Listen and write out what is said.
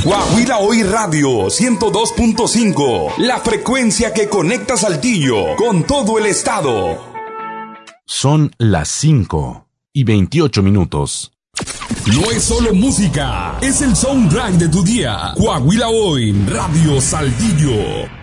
Coahuila Hoy Radio 102.5, la frecuencia que conecta Saltillo con todo el estado. Son las 5:28. No es solo música, es el soundtrack de tu día. Coahuila Hoy Radio Saltillo.